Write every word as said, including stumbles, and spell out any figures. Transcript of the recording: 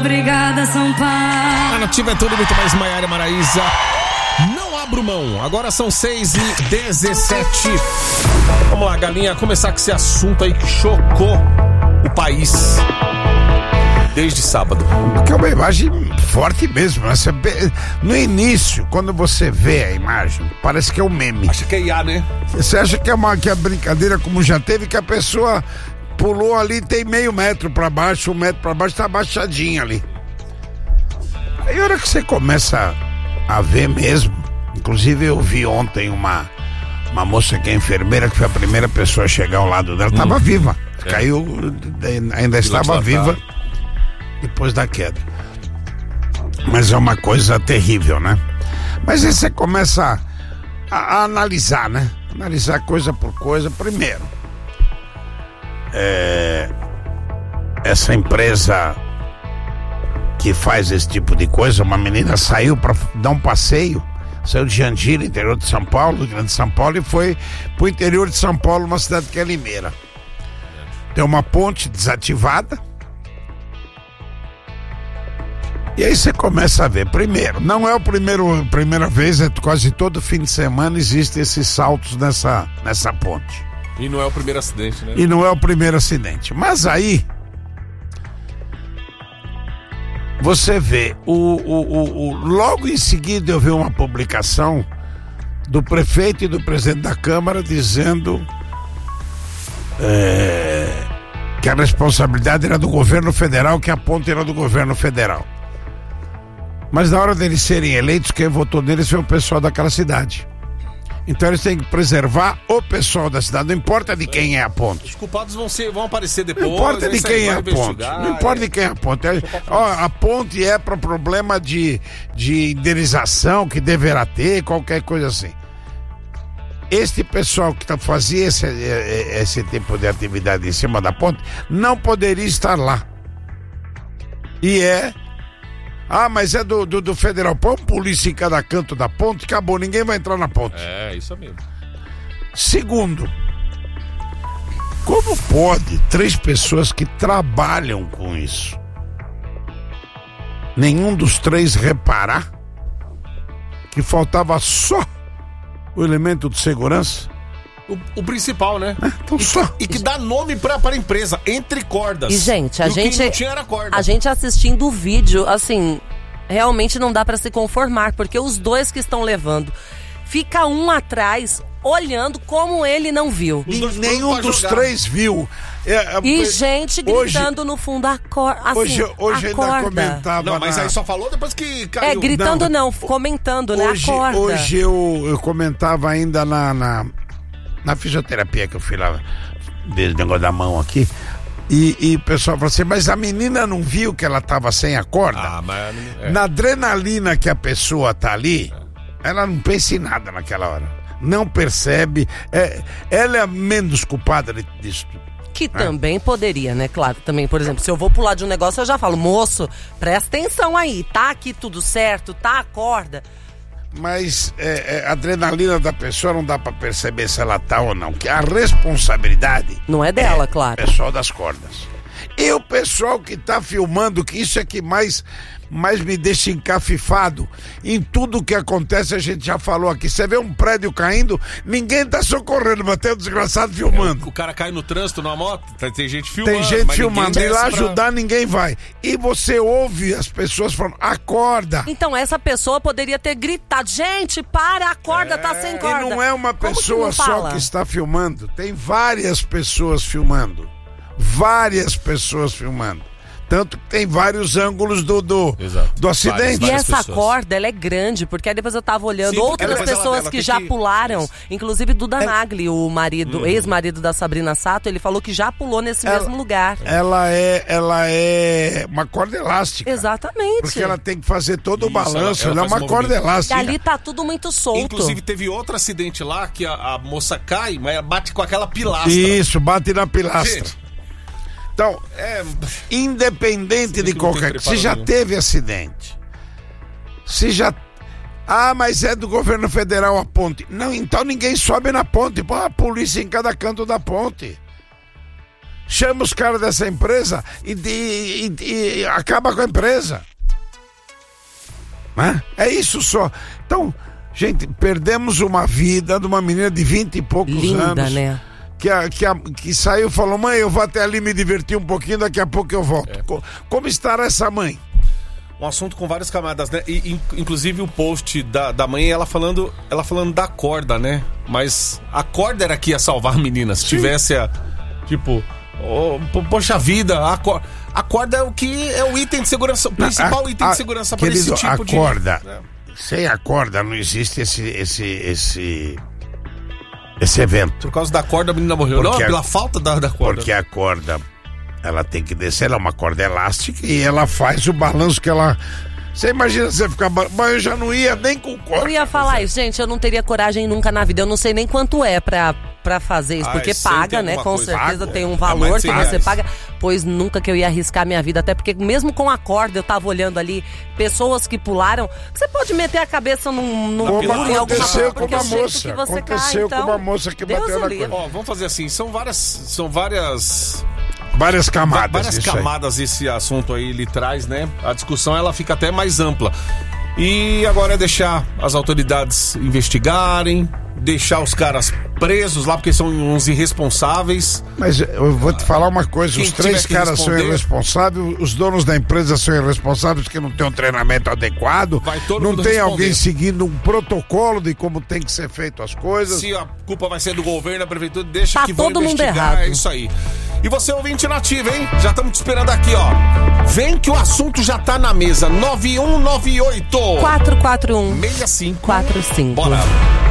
obrigada, São Paulo. A Nativa é tudo muito mais. Maiara Maraíza. Não abro mão. Agora são seis e dezessete. Vamos lá, Galinha, começar com esse assunto aí que chocou o país desde sábado. Porque é uma imagem forte mesmo. Né? Você, no início, quando você vê a imagem, parece que é um meme. Acha que é I A, né? Você acha que é uma que é brincadeira, como já teve, que a pessoa pulou ali, tem meio metro pra baixo, um metro pra baixo, tá abaixadinha ali. Aí a hora que você começa a ver mesmo, inclusive eu vi ontem uma, uma moça que é enfermeira, que foi a primeira pessoa a chegar ao lado dela, tava hum. viva. É. Caiu, ainda estava viva depois da queda. Mas é uma coisa terrível, né? Mas aí você começa a, a analisar, né? Analisar coisa por coisa. Primeiro, é, essa empresa que faz esse tipo de coisa, uma menina saiu para dar um passeio, saiu de Jandira, interior de São Paulo, Grande São Paulo, e foi pro interior de São Paulo, uma cidade que é Limeira. Tem uma ponte desativada. E aí você começa a ver, primeiro, não é a primeiro, primeira vez, é quase todo fim de semana existem esses saltos nessa, nessa ponte. E não é o primeiro acidente, né? E não é o primeiro acidente. Mas aí, você vê, o, o, o, o, logo em seguida eu vi uma publicação do prefeito e do presidente da Câmara dizendo é, que a responsabilidade era do governo federal, que a ponte era do governo federal. Mas na hora deles serem eleitos, quem votou neles foi o pessoal daquela cidade. Então eles têm que preservar o pessoal da cidade, não importa de quem é a ponte. Os culpados vão, ser, vão aparecer depois. Não importa de quem é a ponte. Não importa de quem é a ponte. Ó, a ponte é para problema de, de indenização que deverá ter, qualquer coisa assim. Este pessoal que tá, fazia esse, esse tipo de atividade em cima da ponte não poderia estar lá. E é... Ah, mas é do, do, do federal. Põe polícia em cada canto da ponte, acabou, ninguém vai entrar na ponte. É, isso mesmo. Segundo, como pode três pessoas que trabalham com isso, nenhum dos três reparar que faltava só o elemento de segurança? O, o principal, né? É, então e, só. Que, e que dá nome pra, pra empresa, Entre Cordas. E, gente, a e gente. O que não tinha era corda. A gente assistindo o vídeo, assim, realmente não dá pra se conformar, porque os dois que estão levando, fica um atrás, olhando como ele não viu. E nenhum dos jogar. três viu. É, é, e gente gritando hoje, no fundo a corda. Assim, hoje hoje a ainda corda. comentava. Não, mas na... aí só falou depois que caiu. É, gritando não, não comentando, hoje, né? A corda. Hoje eu, eu comentava ainda na, na, na fisioterapia que eu fui lá, desde o negócio da mão aqui. E, e o pessoal falou assim, mas a menina não viu que ela estava sem a corda? Ah, mas, é. Na adrenalina que a pessoa tá ali, é. ela não pensa em nada naquela hora. Não percebe. É, ela é a menos culpada disso tudo. Que é. também poderia, né? Claro, também, por exemplo, se eu vou pular de um negócio, eu já falo, moço, presta atenção aí, tá aqui tudo certo, tá a corda. Mas é, é, a adrenalina da pessoa não dá pra perceber se ela tá ou não, que a responsabilidade não é dela, é claro. O pessoal das cordas. E o pessoal que tá filmando, que isso é que mais, mais me deixa encafifado. Em tudo que acontece, a gente já falou aqui. Você vê um prédio caindo, ninguém tá socorrendo, mas tem um desgraçado filmando. É, o cara cai no trânsito, na moto, tem gente filmando. Tem gente filmando, e lá pra... ajudar ninguém vai. E você ouve as pessoas falando, acorda. Então essa pessoa poderia ter gritado, gente, para, a corda é... tá sem corda. E não é uma pessoa que só que está filmando, tem várias pessoas filmando. Várias pessoas filmando. Tanto que tem vários ângulos do, do, do acidente. Várias, várias e essa pessoas. corda, ela é grande, porque aí depois eu tava olhando Sim, outras ela, pessoas ela, que já que... pularam, Isso. inclusive Duda é... Nagli, o marido, uhum. ex-marido da Sabrina Sato, ele falou que já pulou nesse ela, mesmo lugar. Ela é, ela é uma corda elástica. Exatamente. Porque ela tem que fazer todo o Isso, balanço, ela, ela, ela é uma corda elástica. E ali tá tudo muito solto. Inclusive teve outro acidente lá que a, a moça cai, mas bate com aquela pilastra. Isso, bate na pilastra. Gente. Então, é, independente de qualquer coisa, se já teve acidente, se já... Ah, mas é do governo federal a ponte. Não, então ninguém sobe na ponte, põe a polícia em cada canto da ponte. chama os caras dessa empresa e, e, e, e acaba com a empresa. Né? É isso só. Então, gente, perdemos uma vida de uma menina de vinte e poucos Linda, anos. né? Que, a, que, a, que saiu e falou: mãe, eu vou até ali me divertir um pouquinho, daqui a pouco eu volto. É. Co- como estará essa mãe? Um assunto com várias camadas, né? E, inclusive o post da, da mãe, ela falando, ela falando da corda, né? Mas a corda era que ia salvar a menina. Se Sim. tivesse a. Tipo, oh, poxa vida, a corda. A corda é o que é o item de segurança, o principal a, item a, de segurança para esse tipo a de. Corda, né? Sem a corda não existe esse, esse, esse, esse evento. Por causa da corda a menina morreu. Porque não, a, pela falta da, da corda. Porque a corda, ela tem que descer, ela é uma corda elástica e ela faz o balanço que ela... Você imagina você ficar... Mas eu já não ia nem com corda. Eu ia falar isso, gente, eu não teria coragem nunca na vida. Eu não sei nem quanto é pra, pra fazer isso, ah, porque paga, né? Com coisa. certeza Pago. tem um valor é que você paga. Pois nunca que eu ia arriscar minha vida, até porque mesmo com a corda eu tava olhando ali pessoas que pularam. Você pode meter a cabeça num, num Como muro em alguma aconteceu coisa, com uma moça. que você Aconteceu cai, então, com uma moça que Deus bateu na livre. corda. Ó, vamos fazer assim, são várias... São várias... Várias camadas. Várias camadas aí. Esse assunto aí ele traz, né? A discussão ela fica até mais ampla. E agora é deixar as autoridades investigarem, deixar os caras presos lá, porque são uns irresponsáveis. Mas eu vou te falar uma coisa, Quem os três caras são irresponsáveis, os donos da empresa são irresponsáveis porque não tem um treinamento adequado, não tem alguém seguindo um protocolo de como tem que ser feito as coisas. Se a culpa vai ser do governo, da prefeitura, deixa tá que vão todo investigar, mundo errado. É isso aí. E você ouvinte nativo, hein? Já estamos te esperando aqui, ó. Vem que o assunto já tá na mesa. nove um nove oito quatro quatro um seis cinco quatro cinco. Bora.